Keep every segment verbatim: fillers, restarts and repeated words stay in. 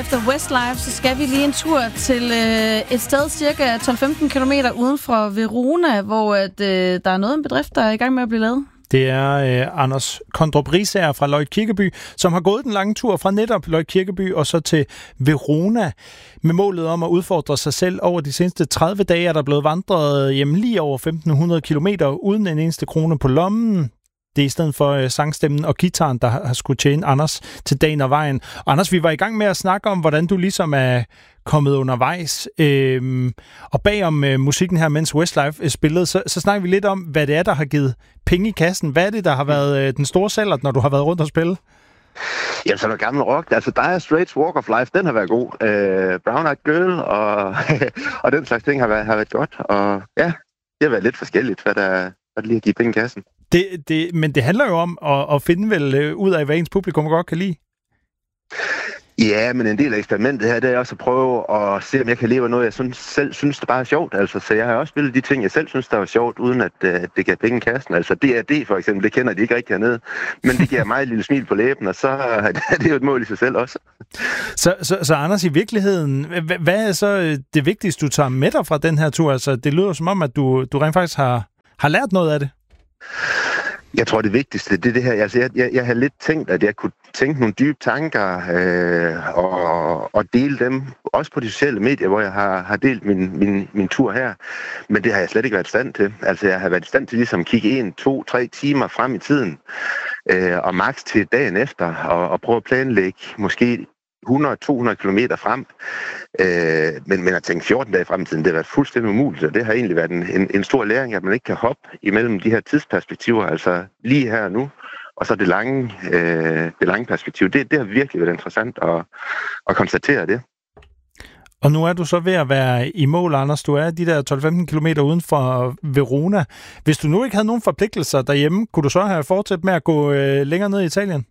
efter Westlife, så skal vi lige en tur til øh, et sted cirka tolv til femten kilometer uden for Verona, hvor at, øh, der er noget af en bedrift, der er i gang med at blive lavet. Det er øh, Anders Kondrup Riisager fra Løgte Kirkeby, som har gået den lange tur fra netop Løgte Kirkeby og så til Verona med målet om at udfordre sig selv. Over de seneste tredive dage er der blevet vandret hjem lige over femten hundrede kilometer uden en eneste krone på lommen. Det er i stedet for øh, sangstemmen og gitaren, der har, har skulle tjene Anders til dagen og vejen. Og Anders, vi var i gang med at snakke om, hvordan du ligesom er kommet undervejs. Øhm, og bagom øh, musikken her, mens Westlife øh, spillede, så, så snakker vi lidt om, hvad det er, der har givet penge i kassen. Hvad er det, der har været øh, den store sælger, når du har været rundt og spille? Ja, så er der gammel rock. Altså, Dire Straits Walk of Life, den har været god. Øh, Brown Eyed Girl og, og den slags ting har været, har været godt. Og ja, det har været lidt forskelligt, hvad der, hvad der lige har givet penge i kassen. Det, det, men det handler jo om at, at finde vel øh, ud af, hvad ens publikum godt kan lide. Ja, men en del af eksperimentet her, det er også at prøve at se, om jeg kan leve af noget, jeg synes, selv synes, det bare er sjovt. Altså, så jeg har også spillet de ting, jeg selv synes, der var sjovt, uden at uh, det gav penge i kassen. Altså D R D for eksempel, det kender de ikke rigtig hernede. Men det giver mig et lille smil på læben, og så er det jo et mål i sig selv også. Så, så, så Anders, i virkeligheden, hvad er så det vigtigste, du tager med dig fra den her tur? Altså, det lyder som om, at du, du rent faktisk har, har lært noget af det. Jeg tror, det vigtigste, det er det her. Altså, jeg, jeg, jeg har lidt tænkt, at jeg kunne tænke nogle dybe tanker øh, og, og dele dem, også på de sociale medier, hvor jeg har, har delt min, min, min tur her. Men det har jeg slet ikke været i stand til. Altså, jeg har været i stand til ligesom at kigge en, to, tre timer frem i tiden, øh, og maks til dagen efter, og, og prøve at planlægge måske hundrede til to hundrede kilometer frem. Øh, men, men at tænke fjorten dage frem i tiden, det har været fuldstændig umuligt, og det har egentlig været en, en, en stor læring, at man ikke kan hoppe imellem de her tidsperspektiver, altså lige her og nu, og så det lange, øh, det lange perspektiv. Det, det har virkelig været interessant at, at konstatere det. Og nu er du så ved at være i mål, Anders. Du er de der tolv til femten kilometer uden for Verona. Hvis du nu ikke havde nogen forpligtelser derhjemme, kunne du så have fortsat med at gå øh, længere ned i Italien?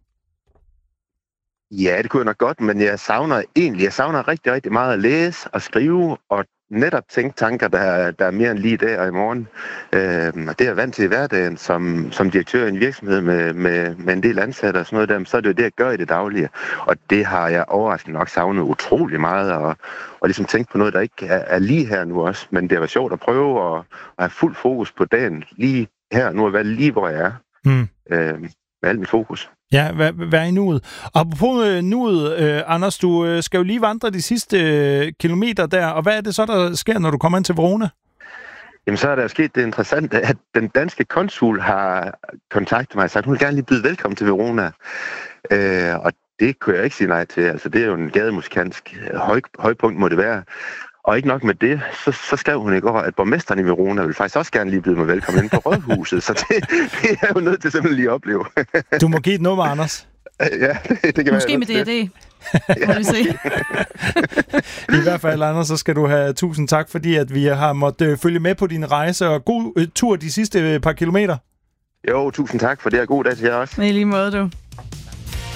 Ja, det kunne jeg nok godt, men jeg savner egentlig, jeg savner rigtig, rigtig meget at læse og skrive og netop tænke tanker, der, der er mere end lige i dag og i morgen. Øh, og det er jeg vant til i hverdagen som, som direktør i en virksomhed med, med, med en del ansatte og sådan noget der, så er det jo det, jeg gør i det daglige. Og det har jeg overraskende nok savnet utrolig meget, og, og ligesom tænke på noget, der ikke er, er lige her nu også. Men det var sjovt at prøve at, at have fuld fokus på dagen lige her nu, og være lige hvor jeg er. Mm. Øh, med alt mit fokus. Ja, vær, vær i nuet. Og apropos øh, nuet, øh, Anders, du øh, skal jo lige vandre de sidste øh, kilometer der, og hvad er det så, der sker, når du kommer ind til Verona? Jamen, så er der jo sket det interessante, at den danske konsul har kontaktet mig og sagt, hun vil gerne lige byde velkommen til Verona. Øh, og det kunne jeg ikke sige nej til. Altså, det er jo en gademusikansk høj, højpunkt, må det være. Og ikke nok med det, så, så skrev hun i går, at borgmesteren i Verona vil faktisk også gerne lige byde mig velkommen ind på Rådhuset. Så det, det er jo nødt til simpelthen lige at opleve. Du må give et nummer, Anders. Ja, det kan Måske være med D R D. Må vi se. I hvert fald, Anders, så skal du have tusind tak, fordi at vi har måttet følge med på din rejse, og god tur de sidste par kilometer. Jo, tusind tak for det, og god dag til jer også. I lige måde, du.